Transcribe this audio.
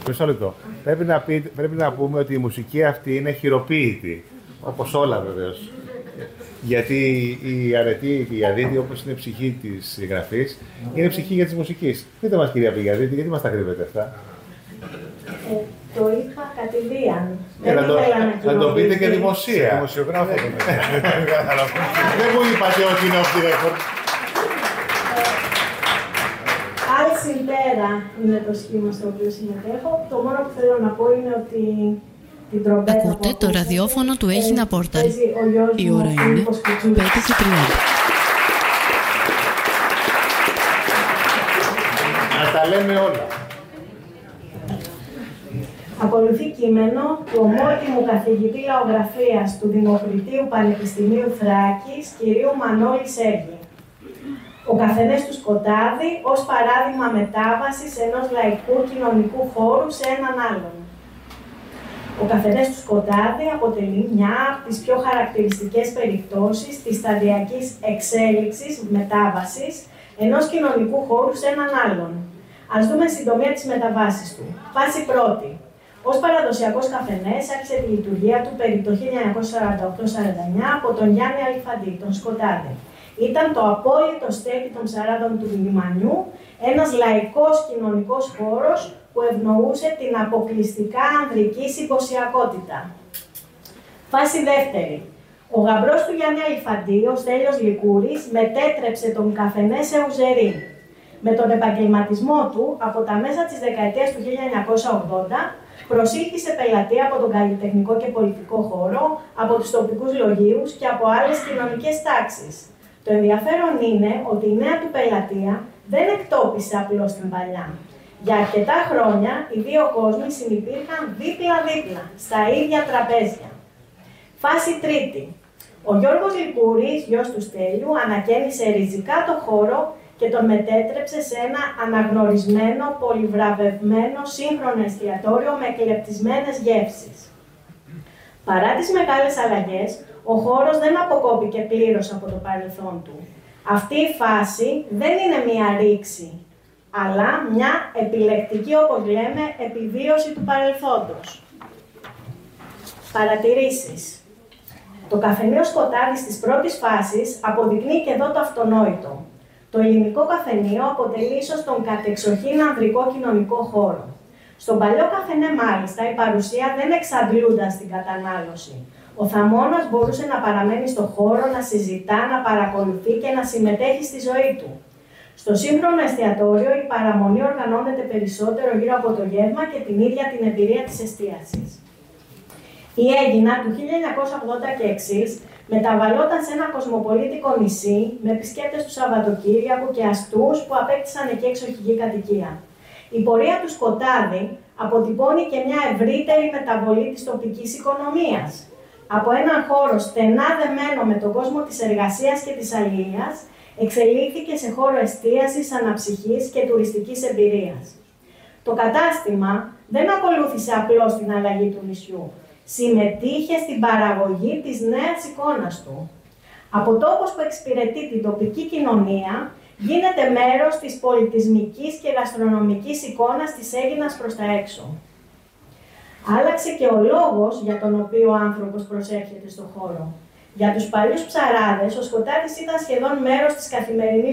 Μισό λεπτό. Πρέπει να πούμε ότι η μουσική αυτή είναι χειροποίητη. Όπως όλα βεβαίως. Γιατί η αρετή, η Αδίτη, όπως είναι η ψυχή της γραφής, είναι ψυχή για της μουσικής. Πείτε μας, κυρία Πηγιαδίτη, γιατί μας τα κρύβετε αυτά. Το είπα κατηδίαν. Να το πείτε και δημοσία. Δημοσιογράφο. Δεν μου είπατε ότι είναι off the record. Άλλη συμπέρα είναι το σχήμα στο οποίο συμμετέχω. Το μόνο που θέλω να πω είναι ότι την τρομπέτα. Ακούτε το ραδιόφωνο του Έγινα Πόρταλ. Η ώρα είναι 5:30. Να τα λέμε όλα. Ακολουθεί κείμενο του ομότιμου καθηγητή λαογραφίας του Δημοκριτείου Πανεπιστημίου Θράκης, κυρίου Μανώλη Σέργη. Ο καφενές του Σκοτάδι ως παράδειγμα μετάβασης ενός λαϊκού κοινωνικού χώρου σε έναν άλλον. Ο καφενές του Σκοτάδι αποτελεί μια από τις πιο χαρακτηριστικές περιπτώσεις της σταδιακής εξέλιξης, μετάβασης ενός κοινωνικού χώρου σε έναν άλλον. Ας δούμε συντομία τις μεταβάσεις του. Φάση πρώτη. Ως παραδοσιακός καφενές άρχισε τη λειτουργία του περί το 1948-49 από τον Γιάννη Αλιφαντή, τον Σκοτάδη. Ήταν το απόλυτο στέκι των ψαράδων του λιμανιού, ένας λαϊκός κοινωνικός χώρος που ευνοούσε την αποκλειστικά ανδρική συμποσιακότητα. Φάση δεύτερη. Ο γαμπρός του Γιάννη Αλιφαντή, ο Στέλιος Λικούρης, μετέτρεψε τον καφενέ σε ουζερί. Με τον επαγγελματισμό του, από τα μέσα της δεκαετίας του 1980, προσήλθε πελατεία από τον καλλιτεχνικό και πολιτικό χώρο, από τους τοπικούς λογίους και από άλλες κοινωνικές τάξεις. Το ενδιαφέρον είναι ότι η νέα του πελατεία δεν εκτόπισε απλώς την παλιά. Για αρκετά χρόνια οι δύο κόσμοι συνυπήρχαν δίπλα-δίπλα, στα ίδια τραπέζια. Φάση τρίτη. Ο Γιώργος Λικούρης, γιος του Στέλιου, ανακαίνισε ριζικά το χώρο και τον μετέτρεψε σε ένα αναγνωρισμένο, πολυβραβευμένο, σύγχρονο εστιατόριο με εκλεπτισμένες γεύσεις. Παρά τις μεγάλες αλλαγές, ο χώρος δεν αποκόπηκε πλήρως από το παρελθόν του. Αυτή η φάση δεν είναι μία ρήξη, αλλά μια επιλεκτική, όπως λέμε, επιβίωση του παρελθόντος. Παρατηρήσεις. Το καφενείο Σκοτάδι της πρώτης φάσης αποδεικνύει και εδώ το αυτονόητο. Το ελληνικό καφενείο αποτελεί ίσως τον κατεξοχήν ανδρικό κοινωνικό χώρο. Στον παλιό καφενέ, μάλιστα, η παρουσία δεν εξαντλούνταν στην κατανάλωση. Ο θαμώνας μπορούσε να παραμένει στο χώρο, να συζητά, να παρακολουθεί και να συμμετέχει στη ζωή του. Στο σύγχρονο εστιατόριο, η παραμονή οργανώνεται περισσότερο γύρω από το γεύμα και την ίδια την εμπειρία της εστίασης. Η Αίγινα του 1980 και εξής μεταβαλλόταν σε ένα κοσμοπολίτικο νησί με επισκέπτες του Σαββατοκύριακου και αστούς που απέκτησαν εκεί εξοχική κατοικία. Η πορεία του Σκοτάδι αποτυπώνει και μια ευρύτερη μεταβολή της τοπικής οικονομίας. Από έναν χώρο στενά δεμένο με τον κόσμο της εργασίας και της αλληλείας, εξελίχθηκε σε χώρο εστίασης, αναψυχής και τουριστικής εμπειρίας. Το κατάστημα δεν ακολούθησε απλώς την αλλαγή του νησιού. Συμμετείχε στην παραγωγή της νέας εικόνας του. Από τόπος που εξυπηρετεί την τοπική κοινωνία, γίνεται μέρος της πολιτισμικής και γαστρονομικής εικόνας της Αίγινας προς τα έξω. Άλλαξε και ο λόγος για τον οποίο ο άνθρωπος προσέρχεται στον χώρο. Για τους παλιούς ψαράδες, ο Σκοτάδης ήταν σχεδόν μέρος της καθημερινής